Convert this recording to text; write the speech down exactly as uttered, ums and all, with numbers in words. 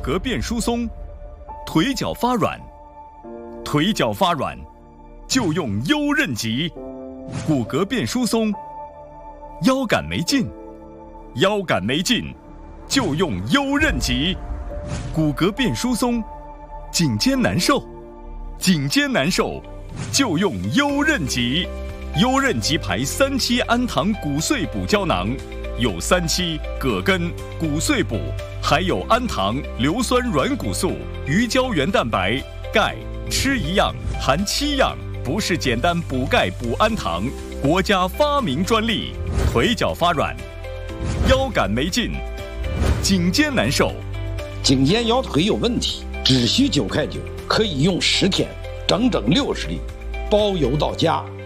骼变疏松，腿脚发软，腿脚发软就用优韧脊。骨骼变疏松，腰杆没劲，腰杆没劲就用优韧脊。骨骼变疏松，颈肩难受，颈肩难受就用优韧脊。优韧脊牌三七氨糖骨碎补胶囊，有三七、葛根、骨碎补，还有氨糖、硫酸软骨素、鱼胶原蛋白、钙，吃一样含七样，不是简单补钙补氨糖，国家发明专利。腿脚发软，腰杆没劲，颈肩难受， 颈肩腰腿有问题，只需九块九，可以用十天，整整六十粒，包邮到家。